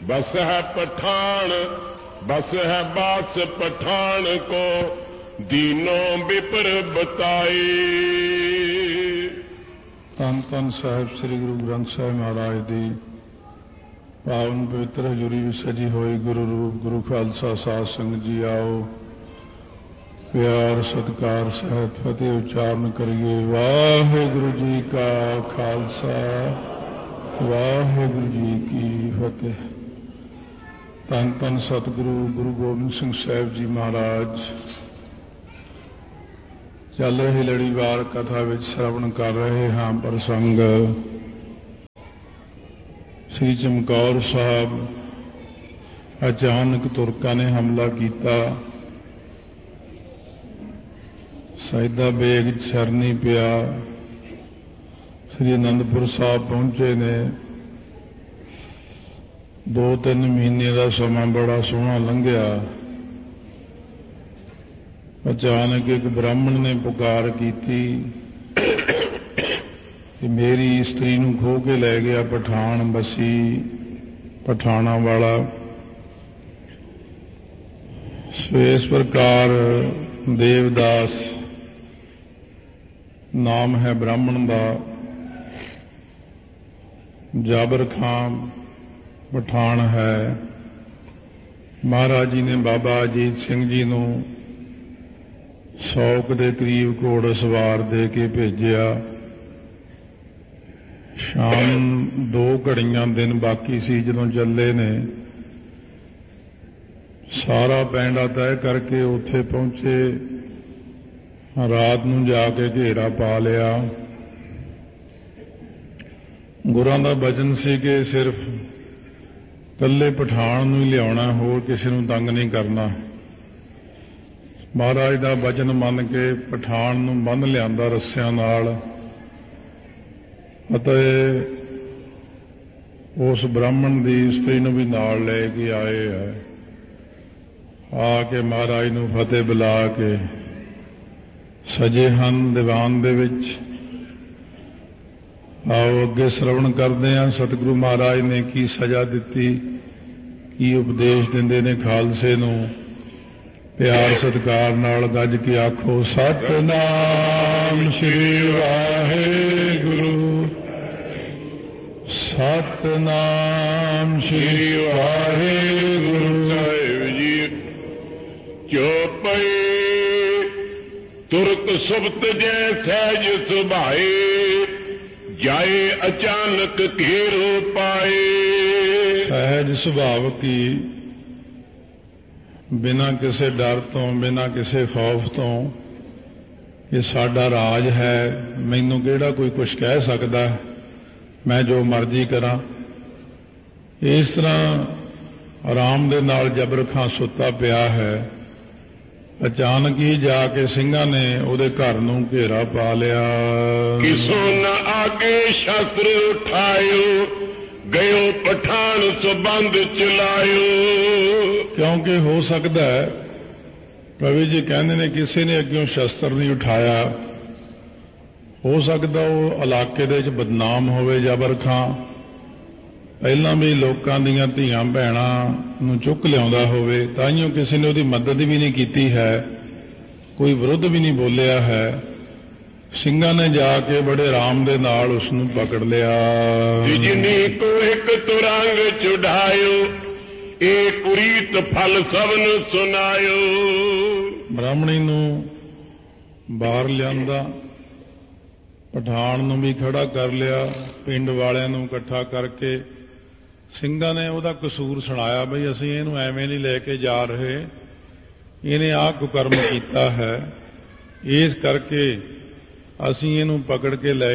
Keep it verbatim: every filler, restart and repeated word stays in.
बस है पठान बस है बास पठान को दीनों विपर बताए। ਧੰਨ ਧੰਨ ਸਾਹਿਬ ਸ੍ਰੀ ਗੁਰੂ ਗ੍ਰੰਥ ਸਾਹਿਬ ਮਹਾਰਾਜ ਦੀ ਪਾਵਨ ਪਵਿੱਤਰ ਹਜ਼ੂਰੀ ਵਿੱਚ ਸਜੀ ਹੋਈ ਗੁਰੂ ਰੂਪ ਗੁਰੂ ਖਾਲਸਾ ਸਾਧ ਸੰਗਤ ਜੀ ਆਓ ਪਿਆਰ ਸਤਿਕਾਰ ਸਹਿਤ ਫਤਿਹ ਉਚਾਰਨ ਕਰੀਏ। ਵਾਹਿਗੁਰੂ ਜੀ ਕਾ ਖਾਲਸਾ ਵਾਹਿਗੁਰੂ ਜੀ ਕੀ ਫਤਿਹ। ਧੰਨ ਧੰਨ ਸਤਿਗੁਰੂ ਗੁਰੂ ਗੋਬਿੰਦ ਸਿੰਘ ਸਾਹਿਬ ਜੀ ਮਹਾਰਾਜ ਚੱਲ ਰਹੀ ਲੜੀਵਾਰ ਕਥਾ ਵਿੱਚ ਸ਼ਰਵਣ ਕਰ ਰਹੇ ਹਾਂ ਪ੍ਰਸੰਗ ਸ੍ਰੀ ਚਮਕੌਰ ਸਾਹਿਬ। ਅਚਾਨਕ ਤੁਰਕਾਂ ਨੇ ਹਮਲਾ ਕੀਤਾ, ਸੈਦਾ ਬੇਗ ਸਿਰ ਨਹੀਂ ਪਿਆ। ਸ੍ਰੀ ਅਨੰਦਪੁਰ ਸਾਹਿਬ ਪਹੁੰਚੇ ਨੇ। ਦੋ ਤਿੰਨ ਮਹੀਨੇ ਦਾ ਸਮਾਂ ਬੜਾ ਸੋਹਣਾ ਲੰਘਿਆ। ਅਚਾਨਕ ਇੱਕ ਬ੍ਰਾਹਮਣ ਨੇ ਪੁਕਾਰ ਕੀਤੀ ਕਿ ਮੇਰੀ ਇਸਤਰੀ ਨੂੰ ਖੋਹ ਕੇ ਲੈ ਗਿਆ ਪਠਾਨ ਬਸੀ ਪਠਾਣਾ ਵਾਲਾ। ਸੋ ਇਸ ਪ੍ਰਕਾਰ ਦੇਵਦਾਸ ਨਾਮ ਹੈ ਬ੍ਰਾਹਮਣ ਦਾ। ਜਾਬਰ ਖਾਨ ਪਠਾਨ ਹੈ। ਮਹਾਰਾਜ ਜੀ ਨੇ ਬਾਬਾ ਅਜੀਤ ਸਿੰਘ ਜੀ ਨੂੰ ਸੌ ਦੇ ਕਰੀਬ ਘੋੜ ਸਵਾਰ ਦੇ ਕੇ ਭੇਜਿਆ। ਸ਼ਾਮ ਦੋ ਘੜੀਆਂ ਦਿਨ ਬਾਕੀ ਸੀ ਜਦੋਂ ਚੱਲੇ ਨੇ। ਸਾਰਾ ਪੈਂਡਾ ਤੈਅ ਕਰਕੇ ਉੱਥੇ ਪਹੁੰਚੇ। ਰਾਤ ਨੂੰ ਜਾ ਕੇ ਘੇਰਾ ਪਾ ਲਿਆ। ਗੁਰਾਂ ਦਾ ਬਚਨ ਸੀ ਕਿ ਸਿਰਫ ਇਕੱਲੇ ਪਠਾਨ ਨੂੰ ਹੀ ਲਿਆਉਣਾ, ਹੋਰ ਕਿਸੇ ਨੂੰ ਤੰਗ ਨਹੀਂ ਕਰਨਾ। ਮਹਾਰਾਜ ਦਾ ਬਚਨ ਮੰਨ ਕੇ ਪਠਾਨ ਨੂੰ ਬੰਨ੍ਹ ਲਿਆਂਦਾ ਰੱਸਿਆਂ ਨਾਲ ਅਤੇ ਉਸ ਬ੍ਰਾਹਮਣ ਦੀ ਇਸਤਰੀ ਨੂੰ ਵੀ ਨਾਲ ਲੈ ਕੇ ਆਏ ਹੈ। ਆ ਕੇ ਮਹਾਰਾਜ ਨੂੰ ਫਤਿਹ ਬੁਲਾ ਕੇ ਸਜੇ ਹਨ ਦੀਵਾਨ ਦੇ ਵਿੱਚ। ਆਓ ਅੱਗੇ ਸ਼ਰਵਣ ਕਰਦੇ ਹਾਂ ਸਤਿਗੁਰੂ ਮਹਾਰਾਜ ਨੇ ਕੀ ਸਜ਼ਾ ਦਿੱਤੀ, ਕੀ ਉਪਦੇਸ਼ ਦਿੰਦੇ ਨੇ ਖਾਲਸੇ ਨੂੰ। ਪਿਆਰ ਸਤਿਕਾਰ ਨਾਲ ਗੱਜ ਕੇ ਆਖੋ ਸਤਿਨਾਮ ਸ੍ਰੀ ਵਾਹਿਗੁਰੂ ਸਤਿਨਾਮ ਸ੍ਰੀ ਵਾਹਿਗੁਰੂ। ਸਾਹਿਬ ਜੀ ਚੋਪਈ ਤੁਰਕ ਸੁਬਤ ਜੈ ਸਹਿਜ ਸੁਭਾਏ ਜਾਏ ਅਚਾਨਕ ਘੇਰੋ ਪਾਏ। ਸਹਿਜ ਸੁਭਾਵਕ ਹੀ ਬਿਨਾਂ ਕਿਸੇ ਡਰ ਤੋਂ ਬਿਨਾਂ ਕਿਸੇ ਖੌਫ ਤੋਂ ਇਹ ਸਾਡਾ ਰਾਜ ਹੈ, ਮੈਨੂੰ ਕਿਹੜਾ ਕੋਈ ਕੁਛ ਕਹਿ ਸਕਦਾ, ਮੈਂ ਜੋ ਮਰਜ਼ੀ ਕਰਾਂ। ਇਸ ਤਰ੍ਹਾਂ ਆਰਾਮ ਦੇ ਨਾਲ ਜਬਰ ਖਾਂ ਸੁੱਤਾ ਪਿਆ ਹੈ। ਅਚਾਨਕ ਹੀ ਜਾ ਕੇ ਸਿੰਘਾਂ ਨੇ ਉਹਦੇ ਘਰ ਨੂੰ ਘੇਰਾ ਪਾ ਲਿਆ। ਕਿਸੋ ਨ ਆਗੇ ਸ਼ਸਤਰ ਉਠਾਇਓ ਗਇਓ ਪਠਾਨ ਸਬੰਧ ਚਲਾਇਓ। ਕਿਉਂਕਿ ਹੋ ਸਕਦਾ ਹੈ ਕਵੀ ਜੀ ਕਹਿੰਦੇ ਨੇ ਕਿਸੇ ਨੇ ਅੱਗਿਓਂ ਸ਼ਸਤਰ ਨਹੀਂ ਉਠਾਇਆ। ਹੋ ਸਕਦਾ ਉਹ ਇਲਾਕੇ ਦੇ ਵਿੱਚ ਬਦਨਾਮ ਹੋਵੇ ਜਬਰ ਖਾਂ, ਪਹਿਲਾਂ ਵੀ ਲੋਕਾਂ ਦੀਆਂ ਧੀਆਂ ਭੈਣਾਂ ਨੂੰ ਚੁੱਕ ਲਿਆਉਂਦਾ ਹੋਵੇ, ਤਾਂਹੀਓ ਕਿਸੇ ਨੇ ਉਹਦੀ ਮਦਦ ਵੀ ਨਹੀਂ ਕੀਤੀ ਹੈ, ਕੋਈ ਵਿਰੁੱਧ ਵੀ ਨਹੀਂ ਬੋਲਿਆ ਹੈ। ਸਿੰਘਾਂ ਨੇ ਜਾ ਕੇ ਬੜੇ ਆਰਾਮ ਦੇ ਨਾਲ ਉਸ ਨੂੰ ਪਕੜ ਲਿਆ। ਜਿਨੀ ਕੋ ਇੱਕ ਤੁਰੰਗ ਚੁਢਾਇਓ ਇਹ ਕੁਰੀਤ ਫਲ ਸਭਨ ਸੁਨਾਇਓ। ਬ੍ਰਾਹਮਣੀ ਨੂੰ ਬਾਹਰ ਲਿਆਂਦਾ, ਪਠਾਨ ਨੂੰ ਵੀ ਖੜਾ ਕਰ ਲਿਆ, ਪਿੰਡ ਵਾਲਿਆਂ ਨੂੰ ਇਕੱਠਾ ਕਰਕੇ ਸਿੰਘਾਂ ਨੇ ਉਹਦਾ ਕਸੂਰ ਸੁਣਾਇਆ ਬਈ ਅਸੀਂ ਇਹਨੂੰ ਐਵੇਂ ਨਹੀਂ ਲੈ ਕੇ ਜਾ ਰਹੇ, ਇਹਨੇ ਆਹ ਕੁਕਰਮ ਕੀਤਾ ਹੈ, ਇਸ ਕਰਕੇ ਅਸੀਂ ਇਹਨੂੰ ਪਕੜ ਕੇ ਲੈ